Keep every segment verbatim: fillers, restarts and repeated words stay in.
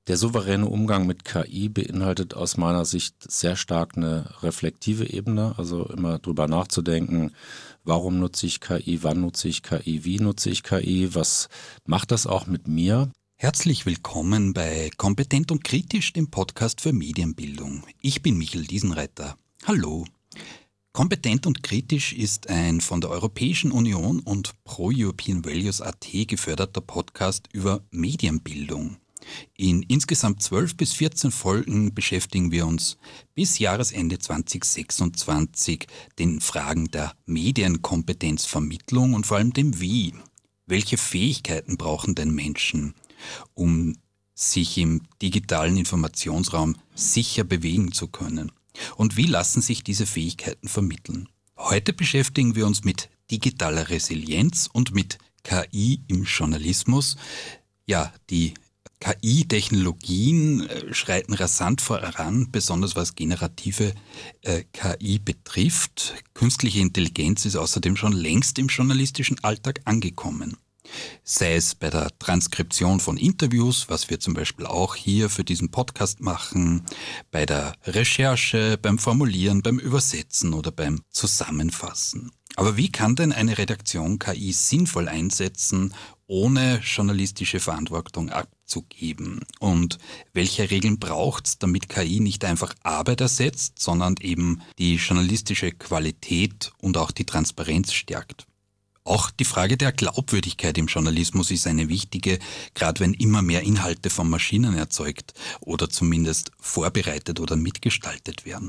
Der souveräne Umgang mit K I beinhaltet aus meiner Sicht sehr stark eine reflektive Ebene, also immer drüber nachzudenken, warum nutze ich K I, wann nutze ich K I, wie nutze ich K I, was macht das auch mit mir? Herzlich willkommen bei Kompetent und Kritisch, dem Podcast für Medienbildung. Ich bin Michael Diesenreiter. Hallo. Kompetent und Kritisch ist ein von der Europäischen Union und Pro-European Values Punkt at geförderter Podcast über Medienbildung. In insgesamt zwölf bis vierzehn Folgen beschäftigen wir uns bis Jahresende zwanzig sechsundzwanzig den Fragen der Medienkompetenzvermittlung und vor allem dem Wie. Welche Fähigkeiten brauchen denn Menschen, um sich im digitalen Informationsraum sicher bewegen zu können? Und wie lassen sich diese Fähigkeiten vermitteln? Heute beschäftigen wir uns mit digitaler Resilienz und mit K I im Journalismus. Ja, die K I-Technologien schreiten rasant voran, besonders was generative äh, K I betrifft. Künstliche Intelligenz ist außerdem schon längst im journalistischen Alltag angekommen. Sei es bei der Transkription von Interviews, was wir zum Beispiel auch hier für diesen Podcast machen, bei der Recherche, beim Formulieren, beim Übersetzen oder beim Zusammenfassen. Aber wie kann denn eine Redaktion K I sinnvoll einsetzen, ohne journalistische Verantwortung abzugeben? Und welche Regeln braucht es, damit K I nicht einfach Arbeit ersetzt, sondern eben die journalistische Qualität und auch die Transparenz stärkt? Auch die Frage der Glaubwürdigkeit im Journalismus ist eine wichtige, gerade wenn immer mehr Inhalte von Maschinen erzeugt oder zumindest vorbereitet oder mitgestaltet werden.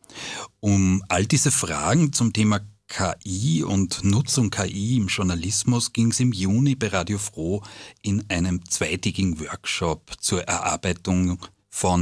Um all diese Fragen zum Thema K I und Nutzung K I im Journalismus ging es im Juni bei Radio Froh in einem zweitägigen Workshop zur Erarbeitung von